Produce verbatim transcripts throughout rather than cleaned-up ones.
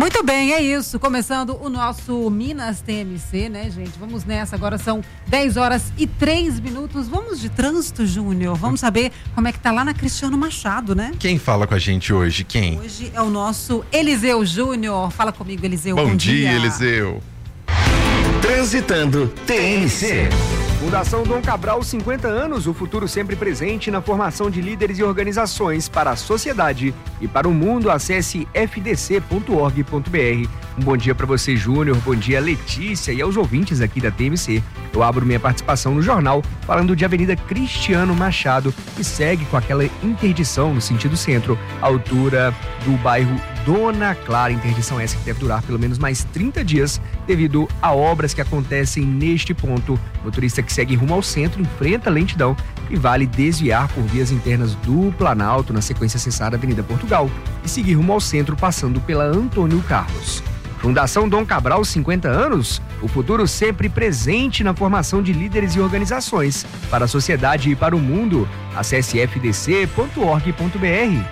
Muito bem, é isso. Começando o nosso Minas T M C, né, gente? Vamos nessa. Agora são dez horas e três minutos. Vamos de trânsito, Júnior. Vamos saber como é que tá lá na Cristiano Machado, né? Quem fala com a gente hoje? Quem? Hoje é o nosso Eliseu Júnior. Fala comigo, Eliseu. Bom, Bom dia, dia, Eliseu. Transitando T M C. Fundação Dom Cabral, cinquenta anos, o futuro sempre presente na formação de líderes e organizações para a sociedade e para o mundo. Acesse f d c ponto org ponto b r. Um bom dia para você, Júnior, bom dia, Letícia, e aos ouvintes aqui da T M C. Eu abro minha participação no jornal falando de Avenida Cristiano Machado, que segue com aquela interdição no sentido centro, à altura do bairro Dona Clara. Interdição essa que deve durar pelo menos mais trinta dias devido a obras que acontecem neste ponto. O motorista que segue rumo ao centro enfrenta lentidão e vale desviar por vias internas do Planalto, na sequência acessar a Avenida Portugal, e seguir rumo ao centro passando pela Antônio Carlos. Fundação Dom Cabral, cinquenta anos, o futuro sempre presente na formação de líderes e organizações para a sociedade e para o mundo. Acesse f d c ponto org ponto b r.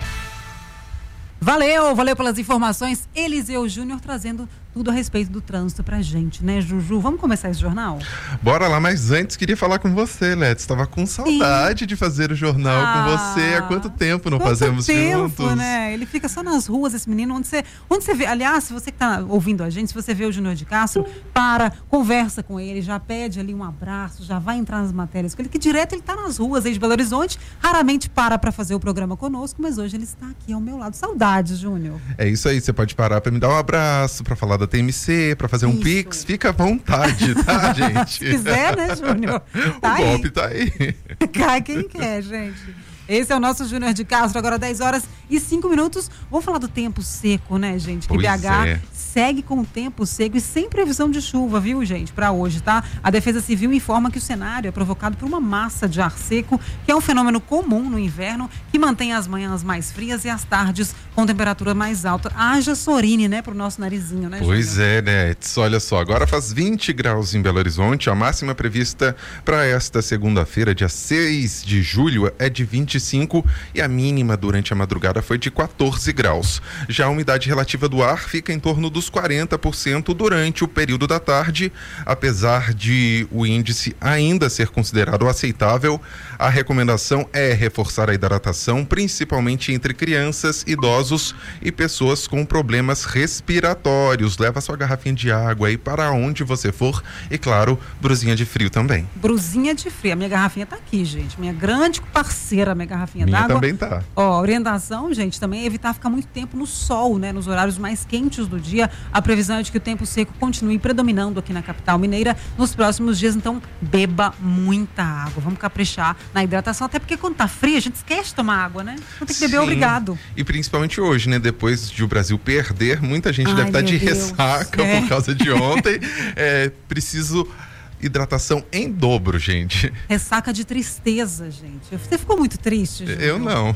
Valeu, valeu pelas informações. Eliseu Júnior trazendo tudo a respeito do trânsito pra gente, né, Juju? Vamos começar esse jornal? Bora lá, mas antes queria falar com você, Letícia. Estava com saudade Sim. de fazer o jornal ah, com você. Há quanto tempo não quanto fazemos tempo, juntos? Né? Ele fica só nas ruas, esse menino. Onde você, onde você vê, aliás, se você que tá ouvindo a gente, se você vê o Júnior de Castro, para, conversa com ele, já pede ali um abraço, já vai entrar nas matérias com ele, que direto ele tá nas ruas aí de Belo Horizonte, raramente para para fazer o programa conosco, mas hoje ele está aqui ao meu lado. Saudades, Júnior. É isso aí, você pode parar para me dar um abraço, para falar da T M C, para fazer um isso. Pix, fica à vontade, tá, gente? Se quiser, né, Júnior? Tá o aí. golpe tá aí. Cai quem quer, gente. Esse é o nosso Júnior de Castro, agora dez horas e cinco minutos. Vamos falar do tempo seco, né, gente? Que pois B H é. segue com o tempo seco e sem previsão de chuva, viu, gente, para hoje, tá? A Defesa Civil informa que o cenário é provocado por uma massa de ar seco, que é um fenômeno comum no inverno, que mantém as manhãs mais frias e as tardes com temperatura mais alta. Haja Sorine, né, pro nosso narizinho, né, Pois Júnior? é, né? Olha só, agora faz vinte graus em Belo Horizonte, a máxima prevista para esta segunda-feira, dia seis de julho, é de vinte e cinco e a mínima durante a madrugada foi de quatorze graus. Já a umidade relativa do ar fica em torno dos quarenta por cento durante o período da tarde. Apesar de o índice ainda ser considerado aceitável, a recomendação é reforçar a hidratação, principalmente entre crianças, idosos e pessoas com problemas respiratórios. Leva sua garrafinha de água aí para onde você for e, claro, brusinha de frio também. Brusinha de frio. A minha garrafinha tá aqui, gente. Minha grande parceira, minha garrafinha Minha d'água. também tá. Ó, orientação, gente, também é evitar ficar muito tempo no sol, né? Nos horários mais quentes do dia. A previsão é de que o tempo seco continue predominando aqui na capital mineira nos próximos dias, então beba muita água. Vamos caprichar na hidratação, até porque quando tá frio a gente esquece de tomar água, né? Então tem que beber Sim. obrigado. E principalmente hoje, né? Depois de o Brasil perder, muita gente Ai, deve estar de meu Deus. ressaca É. por causa de ontem. É, preciso hidratação em dobro, gente. Ressaca de tristeza, gente. Você ficou muito triste, Júnior? Eu não.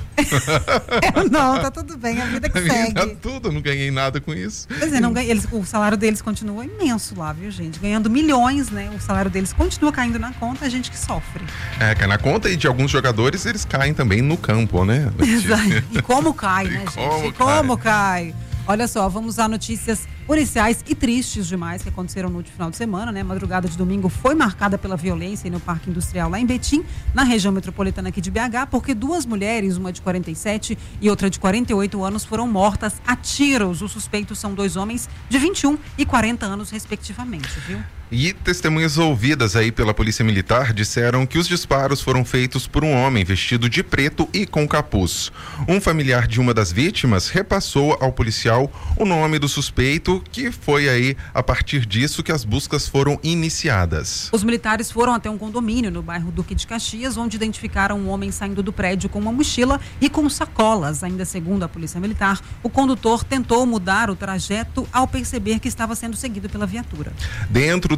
Eu não, tá tudo bem, a vida que segue. Tá tudo, não ganhei nada com isso. Pois é, não ganha, eles, o salário deles continua imenso lá, viu, gente? Ganhando milhões, né? O salário deles continua caindo na conta, a gente que sofre. É, cai na conta, e de alguns jogadores eles caem também no campo, né? Exato. E como cai, né, E gente? como E como cai. Olha só, vamos a notícias policiais e tristes demais que aconteceram no último final de semana, né? Madrugada de domingo foi marcada pela violência no Parque Industrial lá em Betim, na região metropolitana aqui de B H, porque duas mulheres, uma de quarenta e sete e outra de quarenta e oito anos, foram mortas a tiros. Os suspeitos são dois homens de vinte e um e quarenta anos, respectivamente, viu? E testemunhas ouvidas aí pela Polícia Militar disseram que os disparos foram feitos por um homem vestido de preto e com capuz. Um familiar de uma das vítimas repassou ao policial o nome do suspeito, que foi aí a partir disso que as buscas foram iniciadas. Os militares foram até um condomínio no bairro Duque de Caxias, onde identificaram um homem saindo do prédio com uma mochila e com sacolas. Ainda segundo a Polícia Militar, o condutor tentou mudar o trajeto ao perceber que estava sendo seguido pela viatura. Dentro da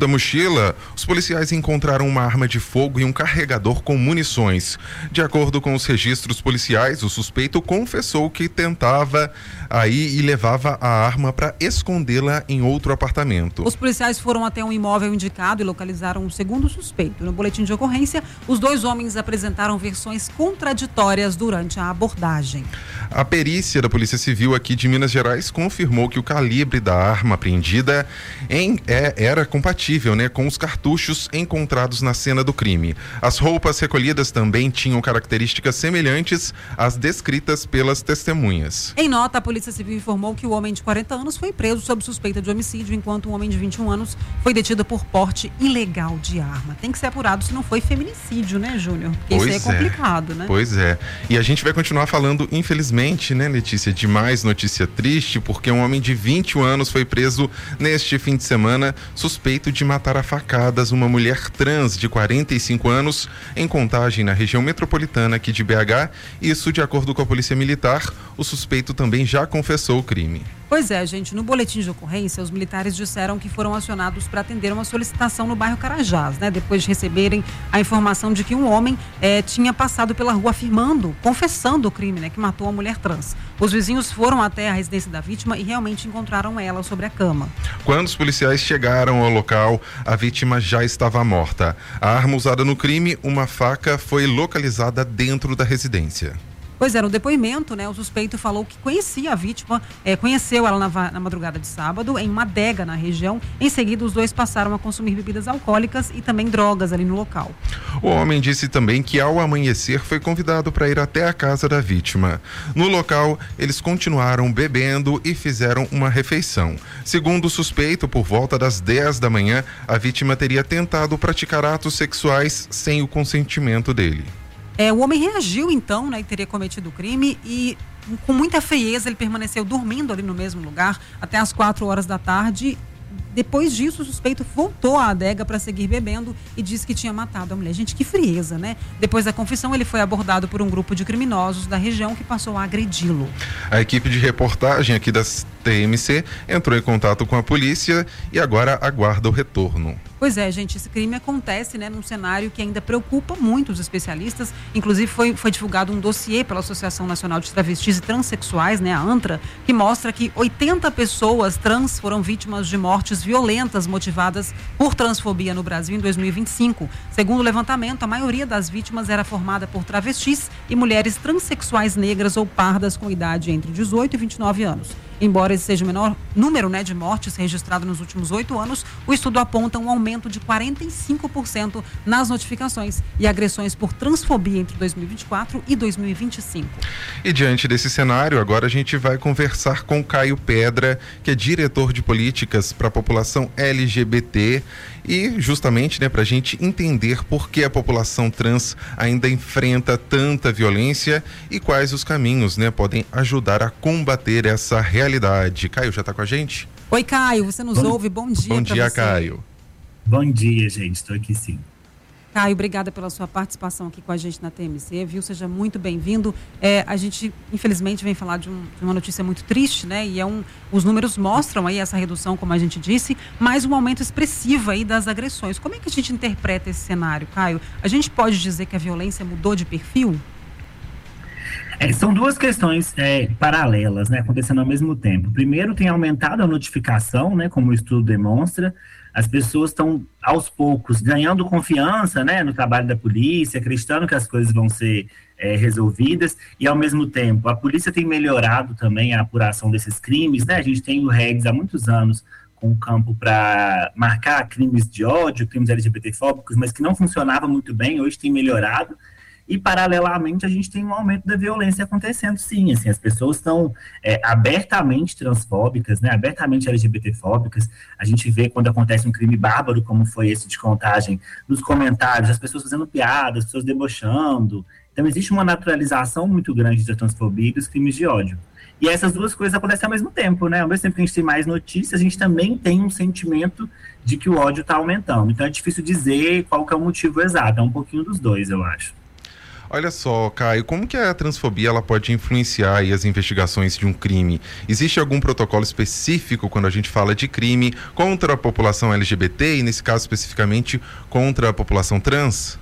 da mochila, os policiais encontraram uma arma de fogo e um carregador com munições. De acordo com os registros policiais, o suspeito confessou que tentava aí e levava a arma para escondê-la em outro apartamento. Os policiais foram até um imóvel indicado e localizaram o segundo suspeito. No boletim de ocorrência, os dois homens apresentaram versões contraditórias durante a abordagem. A perícia da Polícia Civil aqui de Minas Gerais confirmou que o calibre da arma apreendida em, é, era compatível, né, com os cartuchos encontrados na cena do crime. As roupas recolhidas também tinham características semelhantes às descritas pelas testemunhas. Em nota, a Polícia Civil informou que o homem de quarenta anos foi preso sob suspeita de homicídio, enquanto um homem de vinte e um anos foi detido por porte ilegal de arma. Tem que ser apurado se não foi feminicídio, né, Júnior? Porque pois isso aí é complicado, é. né? Pois é. E a gente vai continuar falando, infelizmente, né, Letícia, de mais notícia triste, porque um homem de vinte e um anos foi preso neste fim de semana, suspeito de matar a facadas uma mulher trans de quarenta e cinco anos em Contagem, na região metropolitana aqui de B H. Isso de acordo com a Polícia Militar. O suspeito também já confessou o crime. Pois é, gente, no boletim de ocorrência, os militares disseram que foram acionados para atender uma solicitação no bairro Carajás, né? Depois de receberem a informação de que um homem eh, tinha passado pela rua afirmando, confessando o crime, né? Que matou a mulher trans. Os vizinhos foram até a residência da vítima e realmente encontraram ela sobre a cama. Quando os policiais chegaram ao local, a vítima já estava morta. A arma usada no crime, uma faca, foi localizada dentro da residência. Pois é, no depoimento, né, o suspeito falou que conhecia a vítima, é, conheceu ela na, na madrugada de sábado, em uma adega na região. Em seguida, os dois passaram a consumir bebidas alcoólicas e também drogas ali no local. O homem disse também que, ao amanhecer, foi convidado para ir até a casa da vítima. No local, eles continuaram bebendo e fizeram uma refeição. Segundo o suspeito, por volta das dez da manhã, a vítima teria tentado praticar atos sexuais sem o consentimento dele. É, o homem reagiu então, né, e teria cometido o crime e com muita frieza ele permaneceu dormindo ali no mesmo lugar até as quatro horas da tarde. Depois disso, o suspeito voltou à adega para seguir bebendo e disse que tinha matado a mulher. Gente, que frieza, né? Depois da confissão, ele foi abordado por um grupo de criminosos da região que passou a agredi-lo. A equipe de reportagem aqui da T M C entrou em contato com a polícia e agora aguarda o retorno. Pois é, gente, esse crime acontece, né, num cenário que ainda preocupa muito os especialistas. Inclusive foi, foi divulgado um dossiê pela Associação Nacional de Travestis e Transsexuais, né, a ANTRA, que mostra que oitenta pessoas trans foram vítimas de mortes violentas motivadas por transfobia no Brasil em dois mil e vinte e cinco. Segundo o levantamento, a maioria das vítimas era formada por travestis e mulheres transexuais negras ou pardas com idade entre dezoito e vinte e nove anos. Embora esse seja o menor número, né, de mortes registrado nos últimos oito anos, o estudo aponta um aumento de quarenta e cinco por cento nas notificações e agressões por transfobia entre dois mil e vinte e quatro e dois mil e vinte e cinco. E diante desse cenário, agora a gente vai conversar com Caio Pedra, que é diretor de políticas para a população L G B T, e justamente, né, para a gente entender por que a população trans ainda enfrenta tanta violência e quais os caminhos, né, podem ajudar a combater essa realidade. Caio, já está com a gente? Oi, Caio, você nos Bom, ouve? Bom dia. Bom dia, você. Caio. Bom dia, gente. Estou aqui sim. Caio, obrigada pela sua participação aqui com a gente na T M C, viu? Seja muito bem-vindo. É, a gente, infelizmente, vem falar de, um, de uma notícia muito triste, né? E é um, os números mostram aí essa redução, como a gente disse, mas um aumento expressivo aí das agressões. Como é que a gente interpreta esse cenário, Caio? A gente pode dizer que a violência mudou de perfil? É, são duas questões é, paralelas, né, acontecendo ao mesmo tempo. Primeiro, tem aumentado a notificação, né, como o estudo demonstra. As pessoas estão, aos poucos, ganhando confiança, né, no trabalho da polícia, acreditando que as coisas vão ser é, resolvidas, e, ao mesmo tempo, a polícia tem melhorado também a apuração desses crimes, né. A gente tem o REGS há muitos anos com o campo para marcar crimes de ódio, crimes L G B T fóbicos, mas que não funcionava muito bem, hoje tem melhorado. E, paralelamente, a gente tem um aumento da violência acontecendo, sim. Assim, as pessoas estão é, abertamente transfóbicas, né, abertamente L G B T fóbicas. A gente vê quando acontece um crime bárbaro, como foi esse de Contagem, nos comentários, as pessoas fazendo piadas, as pessoas debochando. Então, existe uma naturalização muito grande da transfobia e dos crimes de ódio. E essas duas coisas acontecem ao mesmo tempo, né? Ao mesmo tempo que a gente tem mais notícias, a gente também tem um sentimento de que o ódio está aumentando. Então, é difícil dizer qual que é o motivo exato. É um pouquinho dos dois, eu acho. Olha só, Caio, como que a transfobia ela pode influenciar aí as investigações de um crime? Existe algum protocolo específico quando a gente fala de crime contra a população L G B T e, nesse caso especificamente, contra a população trans?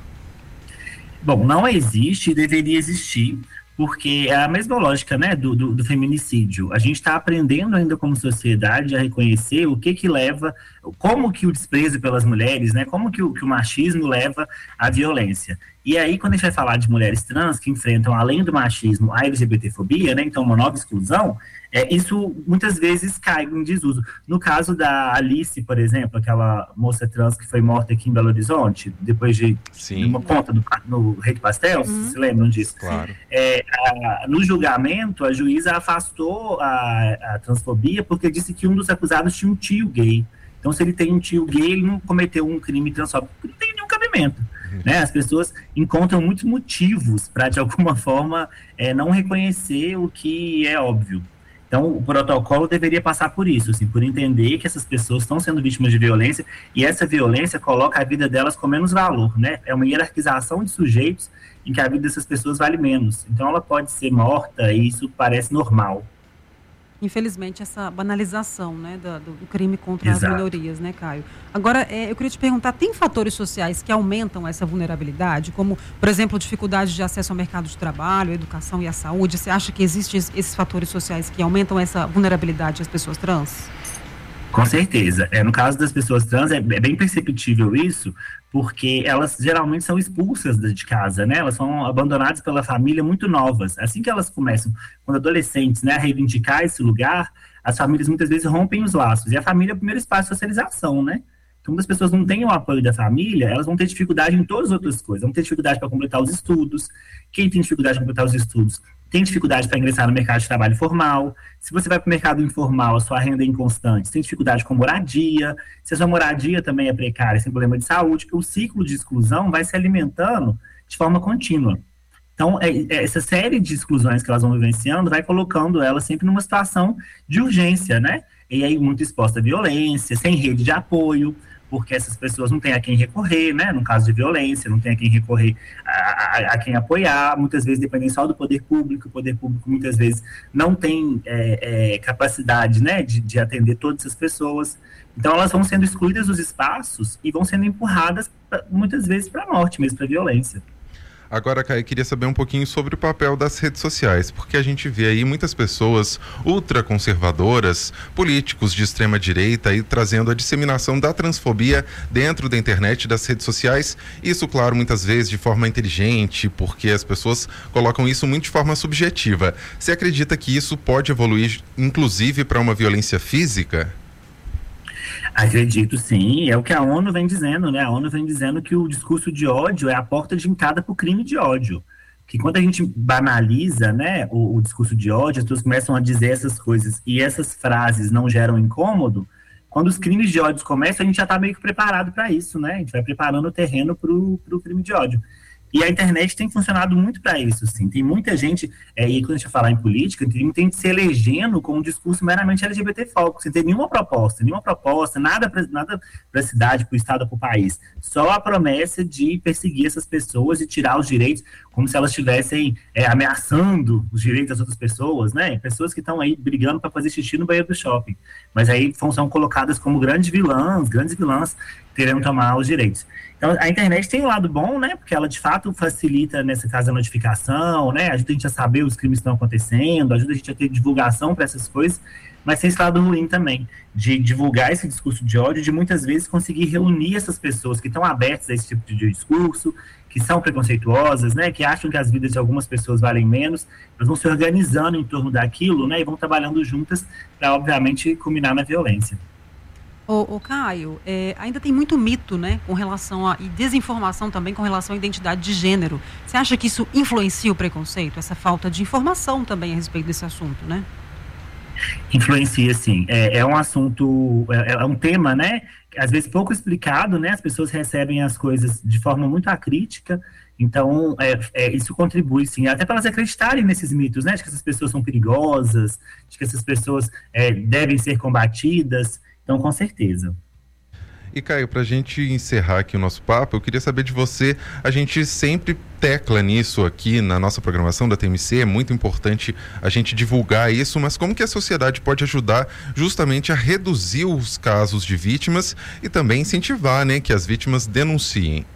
Bom, não existe e deveria existir, porque é a mesma lógica, né, do, do, do feminicídio. A gente está aprendendo ainda como sociedade a reconhecer o que que leva, como que o desprezo pelas mulheres, né, como que o, que o machismo leva à violência. E aí, quando a gente vai falar de mulheres trans que enfrentam, além do machismo, a LGBTfobia, né, então uma nova exclusão, é, isso muitas vezes cai em desuso. No caso da Alice, por exemplo, aquela moça trans que foi morta aqui em Belo Horizonte, depois de, de uma conta do, no Rei do Pastel, uhum. Se lembram disso? Claro. É, a, no julgamento, a juíza afastou a, a transfobia porque disse que um dos acusados tinha um tio gay. Então, se ele tem um tio gay, ele não cometeu um crime transfóbico, não tem nenhum cabimento. Né? As pessoas encontram muitos motivos para, de alguma forma, é, não reconhecer o que é óbvio. Então, o protocolo deveria passar por isso, assim, por entender que essas pessoas estão sendo vítimas de violência e essa violência coloca a vida delas com menos valor, né? É uma hierarquização de sujeitos em que a vida dessas pessoas vale menos. Então, ela pode ser morta e isso parece normal. Infelizmente, essa banalização, né, do, do crime contra Exato. As minorias, né, Caio? Agora, é, eu queria te perguntar, tem fatores sociais que aumentam essa vulnerabilidade, como, por exemplo, dificuldade de acesso ao mercado de trabalho, a educação e a saúde? Você acha que existem esses fatores sociais que aumentam essa vulnerabilidade das pessoas trans? Com certeza. É, no caso das pessoas trans, é, é bem perceptível isso, porque elas geralmente são expulsas de casa, né? Elas são abandonadas pela família muito novas. Assim que elas começam, quando adolescentes, né, a reivindicar esse lugar, as famílias muitas vezes rompem os laços. E a família é o primeiro espaço de socialização, né? Então, quando as pessoas não têm o apoio da família, elas vão ter dificuldade em todas as outras coisas. Vão ter dificuldade para completar os estudos. Quem tem dificuldade para completar os estudos tem dificuldade para ingressar no mercado de trabalho formal. Se você vai para o mercado informal, a sua renda é inconstante, você tem dificuldade com moradia. Se a sua moradia também é precária, sem problema de saúde, o ciclo de exclusão vai se alimentando de forma contínua. Então, é, é, essa série de exclusões que elas vão vivenciando vai colocando elas sempre numa situação de urgência, né? E aí, muito exposta à violência, sem rede de apoio, porque essas pessoas não têm a quem recorrer, né? No caso de violência, não tem a quem recorrer, a, a, a quem apoiar, muitas vezes dependem só do poder público, o poder público muitas vezes não tem é, é, capacidade, né, de, de atender todas essas pessoas. Então elas vão sendo excluídas dos espaços e vão sendo empurradas, pra, muitas vezes, para a morte mesmo, para a violência. Agora, Caio, queria saber um pouquinho sobre o papel das redes sociais, porque a gente vê aí muitas pessoas ultraconservadoras, políticos de extrema direita aí trazendo a disseminação da transfobia dentro da internet, das redes sociais. Isso, claro, muitas vezes de forma inteligente, porque as pessoas colocam isso muito de forma subjetiva. Você acredita que isso pode evoluir, inclusive, para uma violência física? Acredito, sim. É o que a ONU vem dizendo, né? A ONU vem dizendo que o discurso de ódio é a porta de entrada para o crime de ódio. Que quando a gente banaliza, né, o, o discurso de ódio, as pessoas começam a dizer essas coisas e essas frases não geram incômodo, quando os crimes de ódio começam, a gente já está meio que preparado para isso, né? A gente vai preparando o terreno para o crime de ódio. E a internet tem funcionado muito para isso, sim. Tem muita gente, é, e quando a gente fala em política, tem muita gente se elegendo com um discurso meramente L G B T fóbico, sem ter nenhuma proposta, nenhuma proposta, nada para nada a cidade, para o estado, para o país. Só a promessa de perseguir essas pessoas e tirar os direitos, como se elas estivessem é, ameaçando os direitos das outras pessoas, né? Pessoas que estão aí brigando para fazer xixi no banheiro do shopping. Mas aí são colocadas como grandes vilãs, grandes vilãs, querendo tomar os direitos. Então, a internet tem um lado bom, né? Porque ela, de fato, facilita, nessa caso, a notificação, né? Ajuda a gente a saber os crimes que estão acontecendo, ajuda a gente a ter divulgação para essas coisas, mas tem esse lado ruim também, de divulgar esse discurso de ódio, de muitas vezes conseguir reunir essas pessoas que estão abertas a esse tipo de discurso, que são preconceituosas, né? Que acham que as vidas de algumas pessoas valem menos, elas vão se organizando em torno daquilo, né? E vão trabalhando juntas para, obviamente, culminar na violência. Ô, ô Caio, é, ainda tem muito mito, né, com relação a, e desinformação também com relação à identidade de gênero. Você acha que isso influencia o preconceito, essa falta de informação também a respeito desse assunto, né? Influencia, sim. É, é um assunto, é, é um tema, né, às vezes pouco explicado, né, as pessoas recebem as coisas de forma muito acrítica, então é, é, isso contribui, sim, até para elas acreditarem nesses mitos, né, de que essas pessoas são perigosas, de que essas pessoas é, devem ser combatidas. Então, com certeza. E Caio, para a gente encerrar aqui o nosso papo, eu queria saber de você, a gente sempre tecla nisso aqui na nossa programação da T M C, é muito importante a gente divulgar isso, mas como que a sociedade pode ajudar justamente a reduzir os casos de vítimas e também incentivar, né, que as vítimas denunciem?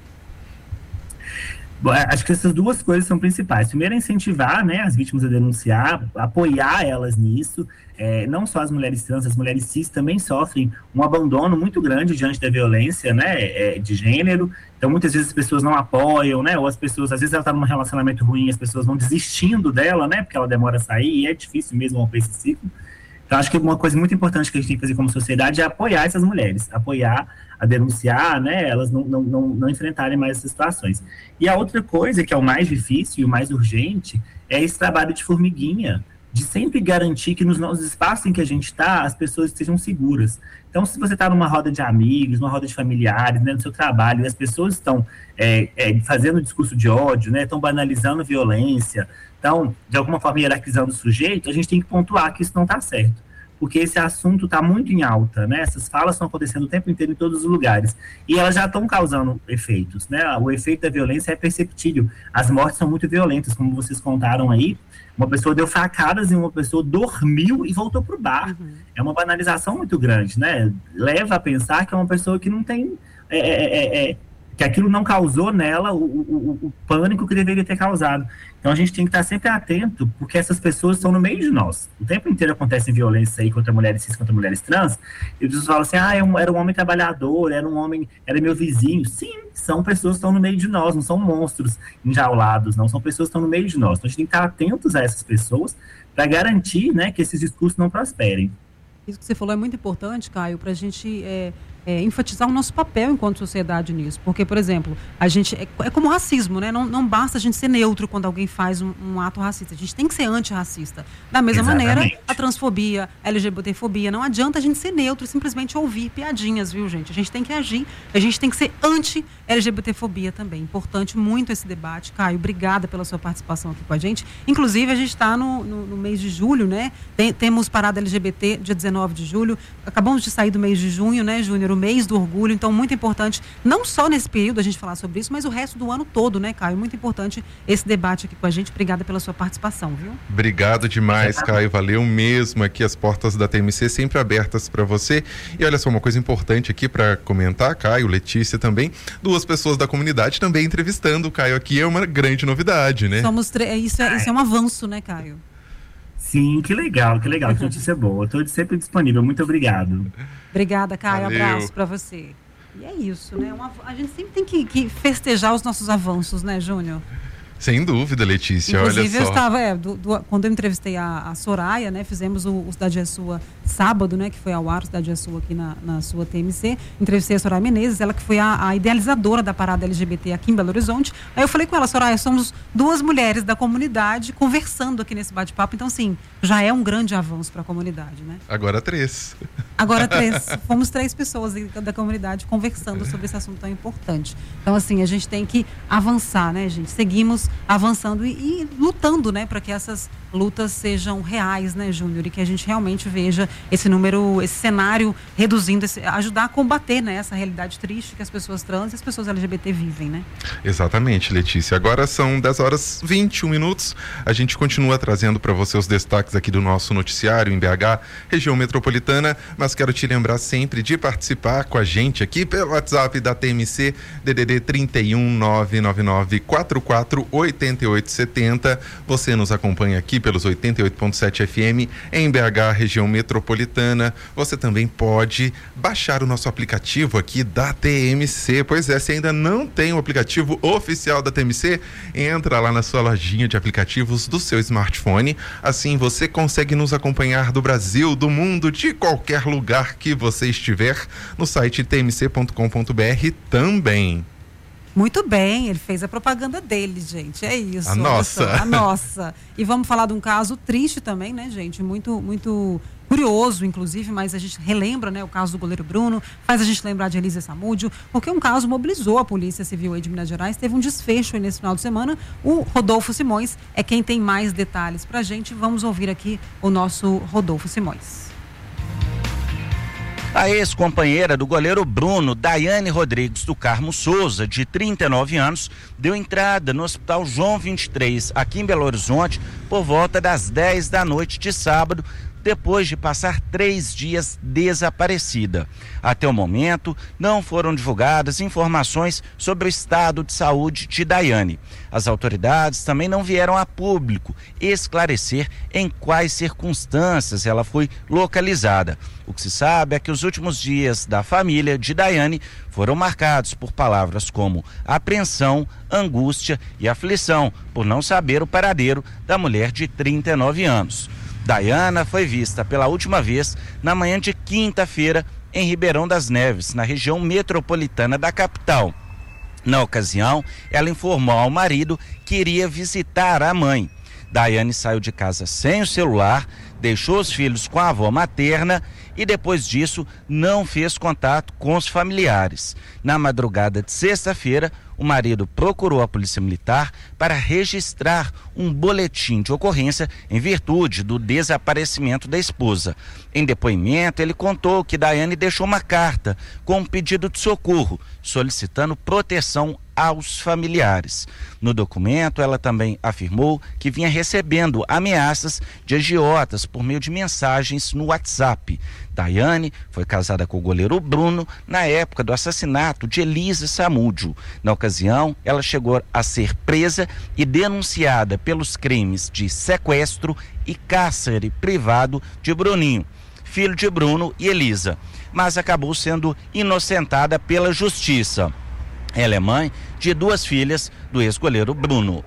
Bom, acho que essas duas coisas são principais. Primeiro, é incentivar, né, as vítimas a denunciar, apoiar elas nisso. É, não só as mulheres trans, as mulheres cis também sofrem um abandono muito grande diante da violência, né, é, de gênero. Então, muitas vezes as pessoas não apoiam, né, ou as pessoas, às vezes ela está num relacionamento ruim, as pessoas vão desistindo dela, né, porque ela demora a sair, e é difícil mesmo romper esse ciclo. Então, acho que uma coisa muito importante que a gente tem que fazer como sociedade é apoiar essas mulheres, apoiar a denunciar, né, elas não, não, não, não enfrentarem mais essas situações. E a outra coisa, que é o mais difícil e o mais urgente, é esse trabalho de formiguinha, de sempre garantir que nos nossos espaços em que a gente está, as pessoas estejam seguras. Então, se você está numa roda de amigos, numa roda de familiares, né, no seu trabalho, e as pessoas estão é, é, fazendo discurso de ódio, né, estão banalizando violência, estão, de alguma forma, hierarquizando o sujeito, a gente tem que pontuar que isso não está certo. Porque esse assunto está muito em alta, né? Essas falas estão acontecendo o tempo inteiro em todos os lugares. E elas já estão causando efeitos, né? O efeito da violência é perceptível. As mortes são muito violentas, como vocês contaram aí. Uma pessoa deu facadas e uma pessoa dormiu e voltou para o bar. Uhum. É uma banalização muito grande, né? Leva a pensar que é uma pessoa que não tem... É, é, é, que aquilo não causou nela o, o, o pânico que deveria ter causado. Então a gente tem que estar sempre atento, porque essas pessoas estão no meio de nós. O tempo inteiro acontece violência aí contra mulheres cis, contra mulheres trans, e eles falam assim, ah, era um homem trabalhador, era um homem, era meu vizinho. Sim, são pessoas que estão no meio de nós, não são monstros enjaulados, não, são pessoas que estão no meio de nós. Então a gente tem que estar atentos a essas pessoas para garantir, né, que esses discursos não prosperem. Isso que você falou é muito importante, Caio, para a gente é, é, enfatizar o nosso papel enquanto sociedade nisso. Porque, por exemplo, a gente é, é como racismo, né? Não, não basta a gente ser neutro quando alguém faz um, um ato racista. A gente tem que ser antirracista. Da mesma Exatamente. maneira, a transfobia, a LGBTfobia, não adianta a gente ser neutro e simplesmente ouvir piadinhas, viu, gente? A gente tem que agir, a gente tem que ser anti-LGBTfobia também. Importante muito esse debate. Caio, obrigada pela sua participação aqui com a gente. Inclusive, a gente está no, no, no mês de julho, né? Tem, temos parada L G B T, dia dezenove de julho. Acabamos de sair do mês de junho, né, Júnior? O mês do orgulho. Então, muito importante, não só nesse período a gente falar sobre isso, mas o resto do ano todo, né, Caio? Muito importante esse debate aqui com a gente. Obrigada pela sua participação, viu? Obrigado demais, Caio. Valeu mesmo. Aqui as portas da T M C sempre abertas para você. E olha só, uma coisa importante aqui para comentar, Caio, Letícia também, duas pessoas da comunidade também entrevistando o Caio aqui. É uma grande novidade, né? Somos tre- isso, é, isso é um avanço, né, Caio? Sim, que legal, que legal, que notícia boa. Estou sempre disponível, muito obrigado. Obrigada, Caio, Valeu. Abraço para você. E é isso, né? Uma, a gente sempre tem que, que festejar os nossos avanços, né, Júnior? Sem dúvida, Letícia, Inclusive, olha só. eu estava, é, do, do, quando eu entrevistei a, a Soraya, né, fizemos o, o Cidade é Sua sábado, né, que foi ao ar, o Cidade é Sua aqui na, na sua T M C, entrevistei a Soraya Menezes, ela que foi a, a idealizadora da parada L G B T aqui em Belo Horizonte. Aí eu falei com ela, Soraya, somos duas mulheres da comunidade conversando aqui nesse bate-papo, então, assim, já é um grande avanço para a comunidade, né? Agora três. Agora três. Fomos três pessoas da comunidade conversando sobre esse assunto tão importante. Então, assim, a gente tem que avançar, né, gente? Seguimos avançando e, e lutando, né, para que essas lutas sejam reais, né, Júnior? E que a gente realmente veja esse número, esse cenário reduzindo, esse, ajudar a combater, né, essa realidade triste que as pessoas trans e as pessoas L G B T vivem, né? Exatamente, Letícia. Agora são dez horas e vinte e um minutos. A gente continua trazendo para você os destaques aqui do nosso noticiário em B H, região metropolitana, mas quero te lembrar sempre de participar com a gente aqui pelo WhatsApp da T M C, D D D trinta e um, nove nove nove, quatro quatro oito oito sete zero. Você nos acompanha aqui pelos oitenta e oito ponto sete F M em B H, região metropolitana. Você também pode baixar o nosso aplicativo aqui da T M C. Pois é, se ainda não tem o aplicativo oficial da T M C, entra lá na sua lojinha de aplicativos do seu smartphone. Assim você consegue nos acompanhar do Brasil, do mundo, de qualquer lugar que você estiver, no site t m c ponto com ponto b r também. Muito bem, ele fez a propaganda dele, gente, é isso. A nossa. Só, a nossa. E vamos falar de um caso triste também, né, gente? Muito, muito curioso, inclusive, mas a gente relembra, né, o caso do goleiro Bruno, faz a gente lembrar de Elisa Samúdio, porque um caso mobilizou a Polícia Civil aí de Minas Gerais, teve um desfecho aí nesse final de semana. O Rodolfo Simões é quem tem mais detalhes pra gente. Vamos ouvir aqui o nosso Rodolfo Simões. A ex-companheira do goleiro Bruno, Daiane Rodrigues do Carmo Souza, de trinta e nove anos, deu entrada no Hospital João vinte e três, aqui em Belo Horizonte, por volta das dez da noite de sábado, depois de passar três dias desaparecida. Até o momento, não foram divulgadas informações sobre o estado de saúde de Daiane. As autoridades também não vieram a público esclarecer em quais circunstâncias ela foi localizada. O que se sabe é que os últimos dias da família de Daiane foram marcados por palavras como apreensão, angústia e aflição, por não saber o paradeiro da mulher de trinta e nove anos. Daiana foi vista pela última vez na manhã de quinta-feira em Ribeirão das Neves, na região metropolitana da capital. Na ocasião, ela informou ao marido que iria visitar a mãe. Daiane saiu de casa sem o celular, deixou os filhos com a avó materna e depois disso não fez contato com os familiares. Na madrugada de sexta-feira, o marido procurou a Polícia Militar para registrar um boletim de ocorrência em virtude do desaparecimento da esposa. Em depoimento, ele contou que Daiane deixou uma carta com um pedido de socorro, solicitando proteção aos familiares. No documento, ela também afirmou que vinha recebendo ameaças de agiotas por meio de mensagens no WhatsApp. Daiane foi casada com o goleiro Bruno na época do assassinato de Elisa Samúdio. Na ocasião, ela chegou a ser presa e denunciada pelos crimes de sequestro e cárcere privado de Bruninho, filho de Bruno e Elisa, mas acabou sendo inocentada pela justiça. Ela é mãe de duas filhas do ex-goleiro Bruno.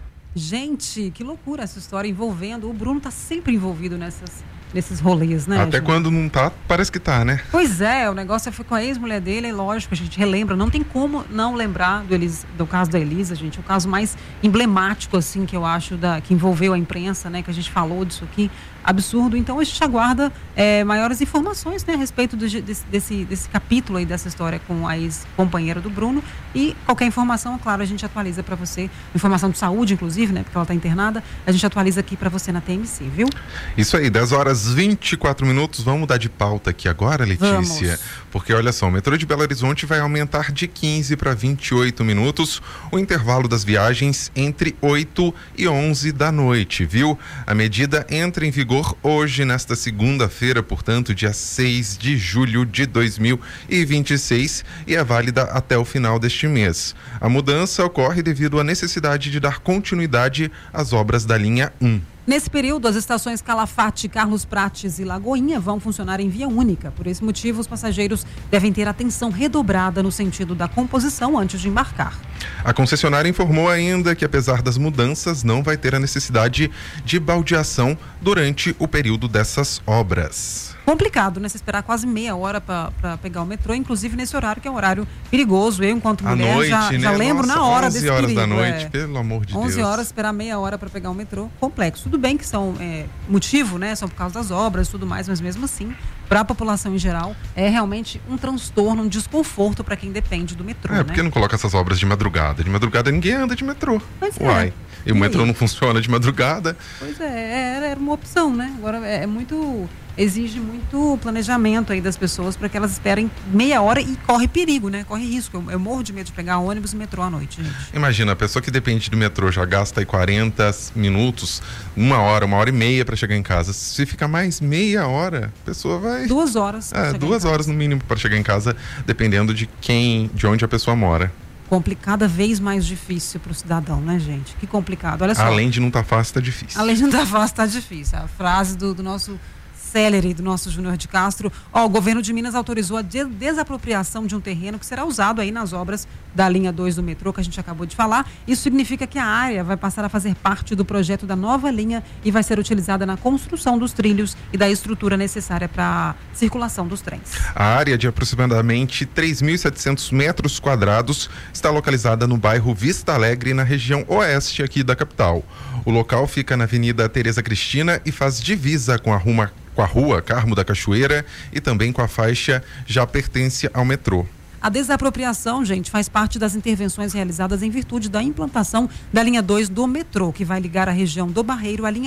Gente, que loucura essa história envolvendo. O Bruno tá sempre envolvido nessas, nesses rolês, né? Até gente? Quando não tá, parece que tá, né? Pois é, o negócio foi com a ex-mulher dele, é lógico, a gente relembra. Não tem como não lembrar do, Elisa, do caso da Elisa, gente. O caso mais emblemático, assim, que eu acho, da, que envolveu a imprensa, né? Que a gente falou disso aqui. Absurdo. Então a gente aguarda é, maiores informações, né, a respeito do, desse, desse, desse capítulo aí dessa história com a ex-companheira do Bruno, e qualquer informação, claro, a gente atualiza para você, informação de saúde inclusive, né, porque ela está internada, a gente atualiza aqui para você na T M C, viu? Isso aí, dez horas e vinte e quatro minutos, vamos mudar de pauta aqui agora, Letícia? Vamos. Porque olha só, o metrô de Belo Horizonte vai aumentar de quinze para vinte e oito minutos o intervalo das viagens entre oito e onze da noite, viu? A medida entra em vigor hoje, nesta segunda-feira, portanto, dia seis de julho de dois mil e vinte e seis, e é válida até o final deste mês. A mudança ocorre devido à necessidade de dar continuidade às obras da linha um. Nesse período, as estações Calafate, Carlos Prates e Lagoinha vão funcionar em via única. Por esse motivo, os passageiros devem ter atenção redobrada no sentido da composição antes de embarcar. A concessionária informou ainda que, apesar das mudanças, não vai ter a necessidade de baldeação durante o período dessas obras. Complicado, né? Você esperar quase meia hora para pegar o metrô, inclusive nesse horário que é um horário perigoso. Eu, enquanto à mulher, noite, já, né? já lembro Nossa, na hora onze desse horas perigo. da noite, é. Pelo amor de Deus. onze horas, esperar meia hora para pegar o metrô, complexo. Tudo bem que são é, motivo, né? São por causa das obras e tudo mais, mas mesmo assim, para a população em geral, é realmente um transtorno, um desconforto para quem depende do metrô, É, né? por que não coloca essas obras de madrugada? De madrugada ninguém anda de metrô. Pois é. Uai. E, e o metrô aí? não funciona de madrugada. Pois é, era, era uma opção, né? Agora é, é muito... exige muito planejamento aí das pessoas para que elas esperem meia hora e corre perigo, né? Corre risco. Eu, eu morro de medo de pegar ônibus e metrô à noite, gente. Imagina, a pessoa que depende do metrô já gasta aí quarenta minutos, uma hora, uma hora e meia para chegar em casa. Se ficar mais meia hora, a pessoa vai... Duas horas. É, duas horas no mínimo para chegar em casa, dependendo de quem, de onde a pessoa mora. Cada vez mais difícil para o cidadão, né, gente? Que complicado. Olha só. Além de não estar tá fácil, tá difícil. Além de não estar tá fácil, tá difícil. A frase do, do nosso célere, do nosso Júnior de Castro. Ó, o governo de Minas autorizou a de- desapropriação de um terreno que será usado aí nas obras da linha dois do metrô, que a gente acabou de falar. Isso significa que a área vai passar a fazer parte do projeto da nova linha e vai ser utilizada na construção dos trilhos e da estrutura necessária para a circulação dos trens. A área de aproximadamente três mil e setecentos metros quadrados está localizada no bairro Vista Alegre, na região oeste aqui da capital. O local fica na Avenida Tereza Cristina e faz divisa com a Ruma com a rua Carmo da Cachoeira e também com a faixa já pertence ao metrô. A desapropriação, gente, faz parte das intervenções realizadas em virtude da implantação da linha dois do metrô, que vai ligar a região do Barreiro à linha um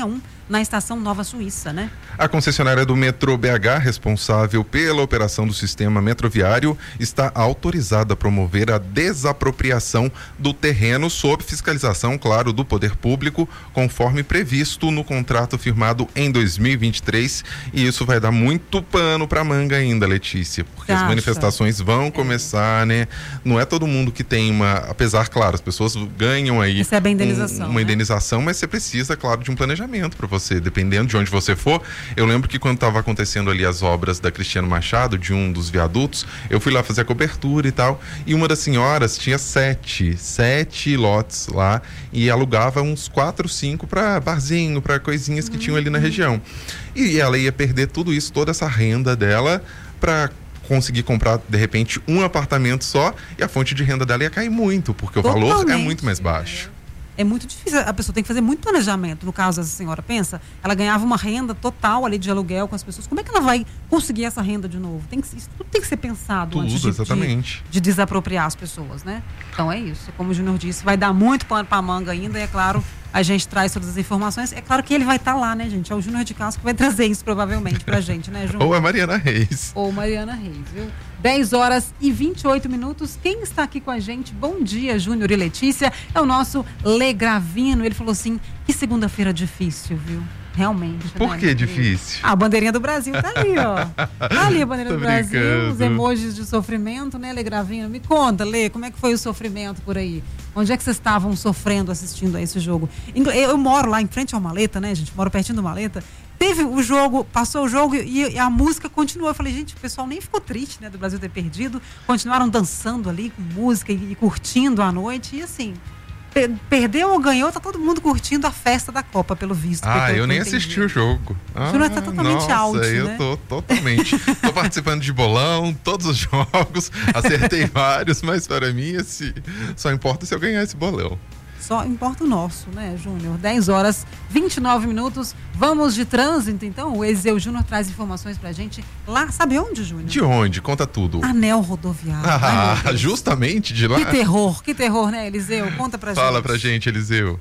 na estação Nova Suíça, né? A concessionária do metrô B H, responsável pela operação do sistema metroviário, está autorizada a promover a desapropriação do terreno sob fiscalização, claro, do poder público, conforme previsto no contrato firmado em dois mil e vinte e três. E isso vai dar muito pano para manga ainda, Letícia, porque as manifestações vão começar, né? Não é todo mundo que tem uma, apesar, claro, as pessoas ganham aí recebe a indenização, um, uma né? indenização, mas você precisa, claro, de um planejamento para você, dependendo de onde você for. Eu lembro que quando estava acontecendo ali as obras da Cristiano Machado, de um dos viadutos, eu fui lá fazer a cobertura e tal, e uma das senhoras tinha sete, sete lotes lá, e alugava uns quatro, cinco para barzinho, para coisinhas que uhum. tinham ali na região. E ela ia perder tudo isso, toda essa renda dela, para conseguir comprar, de repente, um apartamento só, e a fonte de renda dela ia cair muito, porque Totalmente. o valor é muito mais baixo. É muito difícil, a pessoa tem que fazer muito planejamento. No caso dessa senhora, pensa, ela ganhava uma renda total ali de aluguel com as pessoas. Como é que ela vai conseguir essa renda de novo? Tem que, isso tudo tem que ser pensado tudo, antes de, exatamente. De, de desapropriar as pessoas, né? Então é isso, como o Júnior disse, vai dar muito pano pra manga ainda, e é claro, a gente traz todas as informações. É claro que ele vai estar tá lá, né, gente? É o Júnior de Castro que vai trazer isso provavelmente pra gente, né, Júnior? Ou a Mariana Reis. Ou Mariana Reis, viu? dez horas e vinte e oito minutos. Quem está aqui com a gente? Bom dia, Júnior e Letícia. É o nosso Lê Gravino. Ele falou assim, que segunda-feira difícil, viu? Realmente. Por né, que difícil? Ah, a bandeirinha do Brasil tá ali, ó. Tá ali a bandeirinha Tô do Brasil, brincando. os emojis de sofrimento, né, Lê Gravino? Me conta, Lê, como é que foi o sofrimento por aí? Onde é que vocês estavam sofrendo assistindo a esse jogo? Eu moro lá em frente ao Maleta, né, gente? Moro pertinho do Maleta. Teve o jogo, passou o jogo e, e a música continuou. Eu falei, gente, o pessoal nem ficou triste, né, do Brasil ter perdido. Continuaram dançando ali com música e, e curtindo a noite. E assim, per, perdeu ou ganhou, tá todo mundo curtindo a festa da Copa, pelo visto. Ah, eu, eu nem entendi. assisti o jogo. Ah, o Júnior tá totalmente nossa, out, eu né? tô totalmente. Tô participando de bolão, todos os jogos, acertei vários, mas para mim esse, só importa se eu ganhar esse bolão. Só importa o nosso, né, Júnior? dez horas, vinte e nove minutos. Vamos de trânsito, então? O Ezeu Júnior traz informações pra gente lá. Sabe onde, Júnior? De onde? Conta tudo. Anel rodoviário. Ah, Ai, justamente de lá? Que terror, que terror, né, Eliseu? Conta pra Fala gente. Fala pra gente, Eliseu.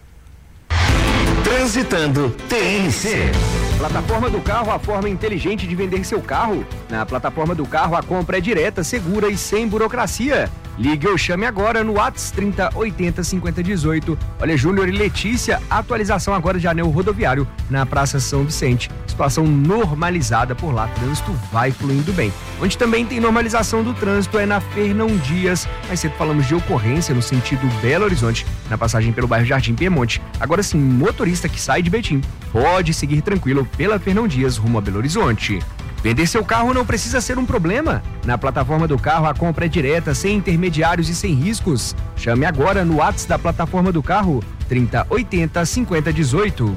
Transitando T N C. Plataforma do Carro, a forma inteligente de vender seu carro. Na Plataforma do Carro, a compra é direta, segura e sem burocracia. Ligue ou chame agora no WhatsApp trinta, oitenta, cinquenta, dezoito. Olha, Júnior e Letícia, atualização agora de anel rodoviário na Praça São Vicente. Situação normalizada por lá, trânsito vai fluindo bem. Onde também tem normalização do trânsito é na Fernão Dias. Mais cedo falamos de ocorrência no sentido Belo Horizonte, na passagem pelo bairro Jardim Piemonte. Agora sim, motorista que sai de Betim pode seguir tranquilo pela Fernão Dias rumo a Belo Horizonte. Vender seu carro não precisa ser um problema. Na Plataforma do Carro, a compra é direta, sem intermediários e sem riscos. Chame agora no WhatsApp da Plataforma do Carro, trinta, oitenta, cinquenta, dezoito.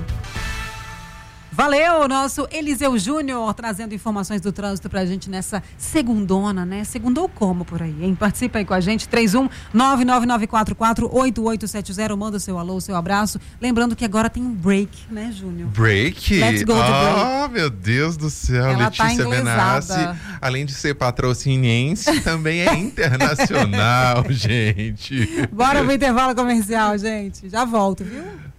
Valeu, nosso Eliseu Júnior trazendo informações do trânsito pra gente nessa segundona, né? Segundou como por aí, hein? Participa aí com a gente, três um nove nove nove quatro quatro oito oito sete zero, manda o seu alô, o seu abraço. Lembrando que agora tem um break, né, Júnior? Break? Let's go to break. Ah, meu Deus do céu, Ela Letícia tá Benassi, além de ser patrociniense, também é internacional, gente. Bora pro intervalo comercial, gente. Já volto, viu?